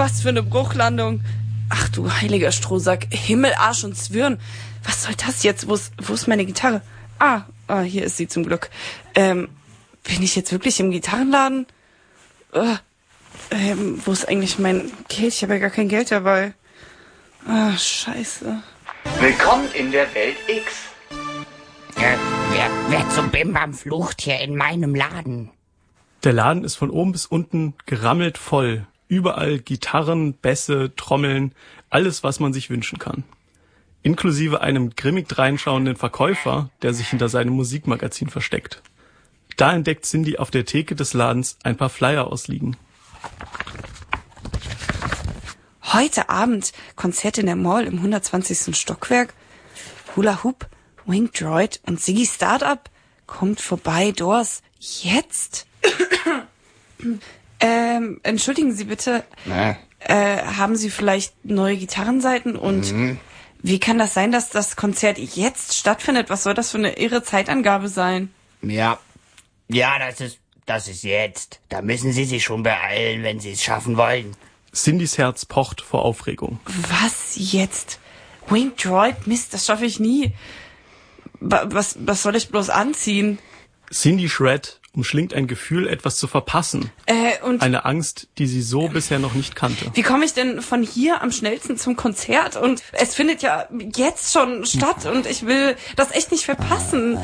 was für eine Bruchlandung. Ach du heiliger Strohsack, Himmel, Arsch und Zwirn. Was soll das jetzt? Wo ist meine Gitarre? Ah, hier ist sie zum Glück. Bin ich jetzt wirklich im Gitarrenladen? Wo ist eigentlich mein Geld? Ich habe ja gar kein Geld dabei. Ah, scheiße. Willkommen in der Welt X. Wer zum Bimbam flucht hier in meinem Laden? Der Laden ist von oben bis unten gerammelt voll. Überall Gitarren, Bässe, Trommeln, alles, was man sich wünschen kann. Inklusive einem grimmig dreinschauenden Verkäufer, der sich hinter seinem Musikmagazin versteckt. Da entdeckt Cindy auf der Theke des Ladens ein paar Flyer ausliegen. Heute Abend Konzert in der Mall im 120. Stockwerk. Hula Hoop, Winged Droid und Ziggy Startup. Kommt vorbei, Doors. Jetzt? Entschuldigen Sie bitte. Haben Sie vielleicht neue Gitarrenseiten und wie kann das sein, dass das Konzert jetzt stattfindet? Was soll das für eine irre Zeitangabe sein? Ja, das ist jetzt. Da müssen Sie sich schon beeilen, wenn Sie es schaffen wollen. Cindys Herz pocht vor Aufregung. Was jetzt? Winged Droid? Mist, das schaffe ich nie. Was soll ich bloß anziehen? Cindy Shred umschlingt ein Gefühl, etwas zu verpassen. Und eine Angst, die sie so bisher noch nicht kannte. Wie komme ich denn von hier am schnellsten zum Konzert? Und es findet ja jetzt schon statt und ich will das echt nicht verpassen.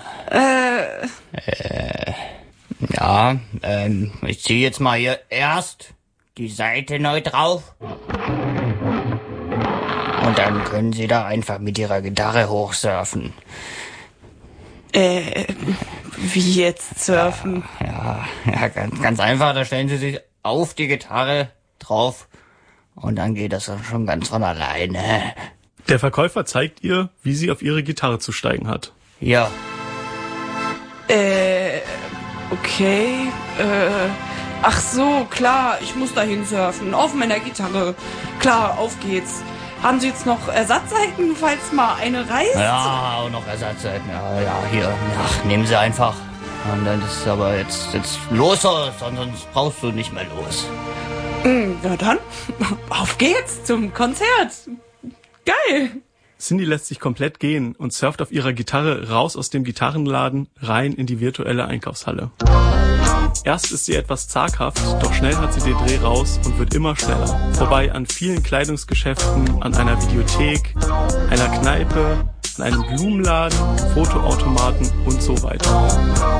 Ich ziehe jetzt mal hier erst die Seite neu drauf. Und dann können Sie da einfach mit Ihrer Gitarre hochsurfen. Wie jetzt surfen? Ja, ganz einfach. Da stellen Sie sich auf die Gitarre drauf und dann geht das dann schon ganz von alleine. Der Verkäufer zeigt ihr, wie sie auf ihre Gitarre zu steigen hat. Ja. Okay. Ach so, klar, ich muss dahin surfen. Auf meiner Gitarre. Klar, auf geht's. Haben Sie jetzt noch Ersatzseiten, falls mal eine reißt? Ja, auch noch Ersatzseiten. Ja, hier. Ja, nehmen Sie einfach. Und dann ist es aber jetzt los, sonst brauchst du nicht mehr los. Na dann, auf geht's zum Konzert. Geil. Cindy lässt sich komplett gehen und surft auf ihrer Gitarre raus aus dem Gitarrenladen rein in die virtuelle Einkaufshalle. Erst ist sie etwas zaghaft, doch schnell hat sie den Dreh raus und wird immer schneller. Vorbei an vielen Kleidungsgeschäften, an einer Videothek, einer Kneipe, an einem Blumenladen, Fotoautomaten und so weiter.